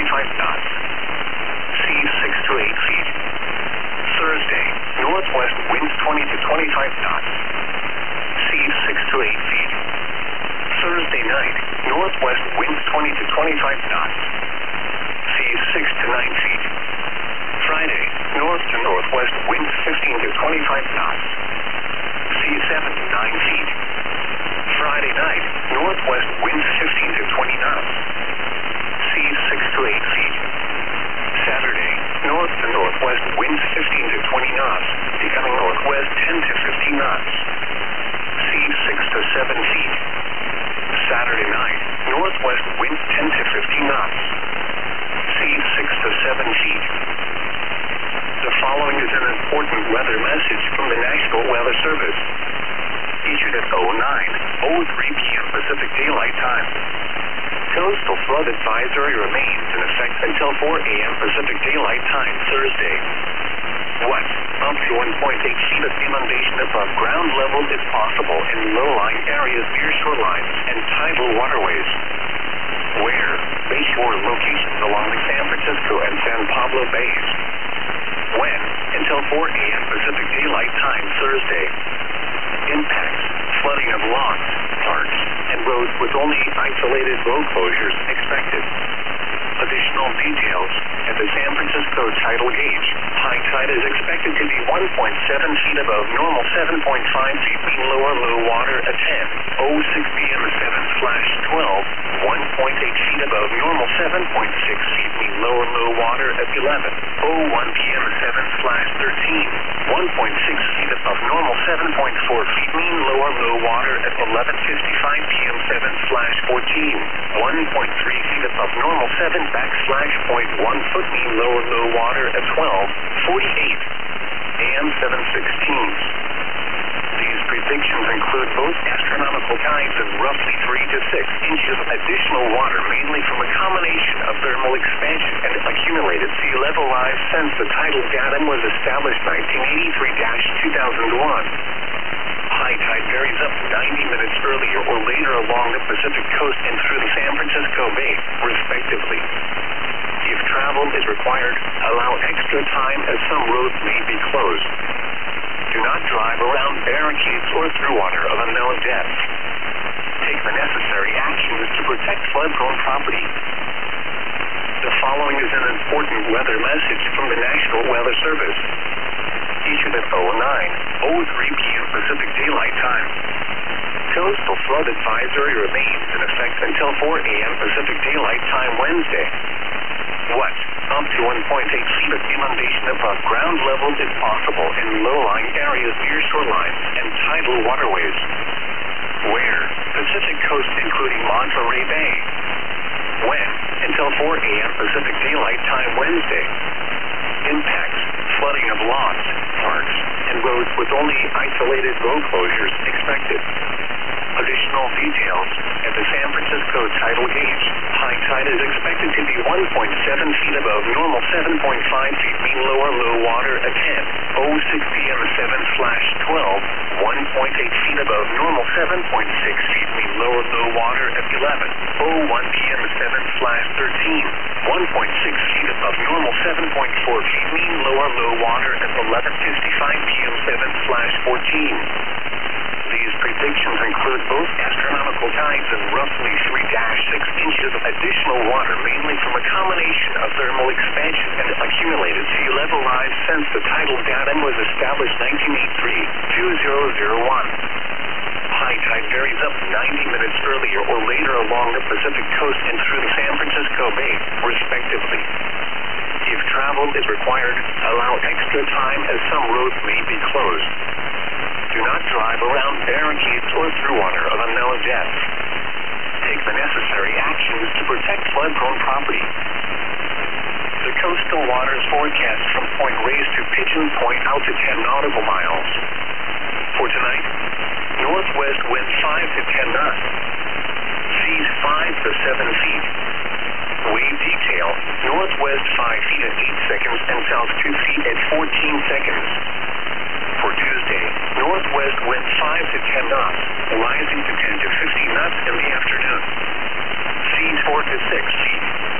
25 knots. Seas 6 to 8 feet. Thursday, northwest winds 20 to 25 knots. Seas 6 to 8 feet. Thursday night, northwest winds 20 to 25 knots. Seas 6 to 9 feet. Friday, north to northwest winds 15 to 25 knots. Seas 7 to 9 feet. Friday night, northwest winds 15 to 20 knots. Seas 6 to 8 feet. Saturday, north to northwest winds 15 to 20 knots, becoming northwest 10 to 15 knots. Seas 6 to 7 feet. Saturday night, northwest winds 10 to 15 knots. Seas 6 to 7 feet. The following is an important weather message from the National Weather Service. Issued at 09:03 p.m. Pacific Daylight Time. Coastal flood advisory remains in effect until 4 a.m. Pacific Daylight Time Thursday. What? Up to 1.8 feet of inundation above ground level is possible in low-lying areas near shorelines and tidal waterways. Where? Bayshore locations along the San Francisco and San Pablo Bays. When? Until 4 a.m. Pacific Daylight Time Thursday. Impacts: flooding of lots, parks, and roads with only isolated road closures expected. Additional details: at the San Francisco tidal gauge, high tide is expected to be 1.7 feet above normal, 7.5 feet mean lower low water at 10:06 p.m. 7/12, 1.8 feet above normal, 7.6 feet mean lower low water at 11:01 p.m. 7/13, 1.6 feet above normal, 7.4 feet mean lower low water at 11:55 p.m. 7/14, 1.3 feet above normal, 7/.1 foot mean lower low water at 12:48 a.m. 7/16. These predictions include both astronomical tides and roughly 3 to 6 inches of additional water, mainly from a combination of thermal expansion and accumulated sea level rise since the tidal datum was established 1983-2001. High tide varies up to 90 minutes earlier or later along the Pacific coast and through the San Francisco Bay, respectively. If travel is required, allow extra time as some roads may be closed. Do not drive around barricades or through water of unknown depth. Take the necessary actions to protect flood-prone property. The following is an important weather message from the National Weather Service. Issued at 09:03 p.m. Pacific Daylight Time. Coastal flood advisory remains in effect until 4 a.m. Pacific Daylight Time Wednesday. What? Up to 1.8 feet of inundation above ground level is possible in low-lying areas near shorelines and tidal waterways. Where? Pacific coast including Monterey Bay. When? Until 4 a.m. Pacific Daylight Time Wednesday. Impacts: flooding of lots, parks, and roads with only isolated road closures expected. Additional details: at the San Francisco tidal gauge, high tide is expected to be 1.7 feet above normal, 7.5 feet mean lower low water at 10:06 p.m. 7/12, 1.8 feet above normal, 7.6 feet mean lower low water at 11:01 p.m. 7/13, 1.6 feet above normal, 7.4 feet mean lower low water at 11:55 p.m. 7/14. These predictions include both astronomical tides and roughly 3-6 inches of additional water, mainly from a combination of thermal expansion and accumulated sea level rise since the tidal datum was established 1983-2001. High tide varies up to 90 minutes earlier or later along the Pacific coast and through the San Francisco Bay, respectively. If travel is required, allow extra time as some roads may be closed. Do not drive around barricades or through water of unknown depth. Take the necessary actions to protect flood-prone property. The coastal waters forecast from Point Reyes to Pigeon Point out to 10 nautical miles. For tonight, northwest wind 5 to 10 knots. Seas 5 to 7 feet. Wave detail: northwest 5 feet at 8 seconds and south 2 feet at 14 seconds. For Tuesday, northwest wind 5 to 10 knots, rising to 10 to 15 knots in the afternoon. Seas 4 to 6 feet.